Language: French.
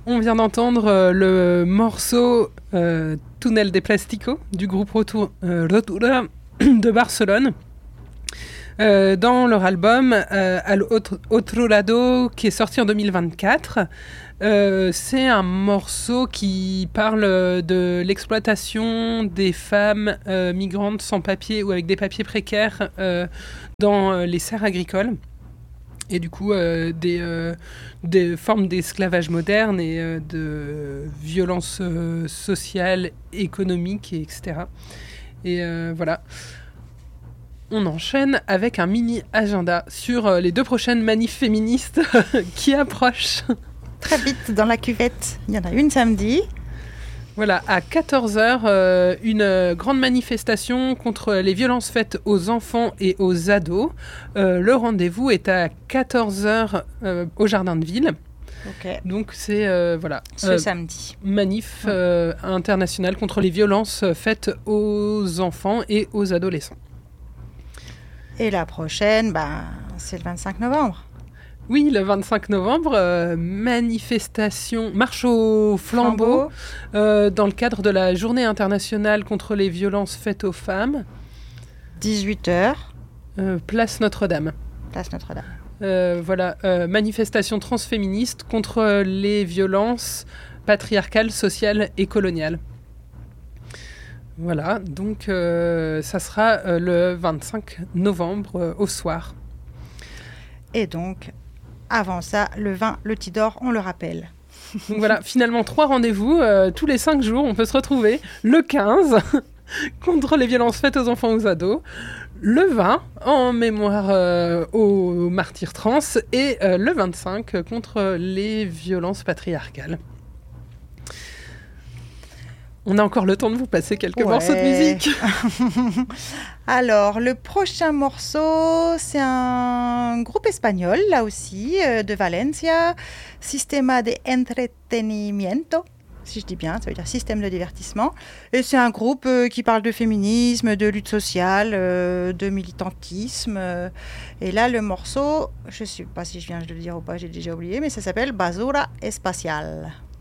On vient d'entendre le morceau Túnel de Plástico du groupe Rotura de Barcelone. Dans leur album Al Otro Lado qui est sorti en 2024. C'est un morceau qui parle de l'exploitation des femmes migrantes sans papier ou avec des papiers précaires dans les serres agricoles. Et du coup, des formes d'esclavage moderne et de violence sociale, économique, etc. Et voilà. On enchaîne avec un mini-agenda sur les 2 prochaines manifs féministes qui approchent. Très vite dans la cuvette. Il y en a une samedi. Voilà, à 14h, une grande manifestation contre les violences faites aux enfants et aux ados. Le rendez-vous est à 14h au Jardin de Ville. Okay. Donc c'est ce samedi. Manif international contre les violences faites aux enfants et aux adolescents. Et la prochaine, c'est le 25 novembre. Oui, le 25 novembre, marche au flambeau dans le cadre de la Journée internationale contre les violences faites aux femmes. 18h. Place Notre-Dame. Manifestation transféministe contre les violences patriarcales, sociales et coloniales. Voilà, donc ça sera le 25 novembre au soir. Et donc, avant ça, le 20, le Tidor, on le rappelle. Donc voilà, finalement 3 rendez-vous, tous les 5 jours, on peut se retrouver. Le 15, contre les violences faites aux enfants et aux ados. Le 20, en mémoire aux martyrs trans. Et le 25, contre les violences patriarcales. On a encore le temps de vous passer quelques morceaux de musique. Alors, le prochain morceau, c'est un groupe espagnol, là aussi, de Valencia, Sistema de Entretenimiento, si je dis bien, ça veut dire système de divertissement. Et c'est un groupe qui parle de féminisme, de lutte sociale, de militantisme. Et là, le morceau, je ne sais pas si je viens de le dire ou pas, j'ai déjà oublié, mais ça s'appelle Basura Espacial.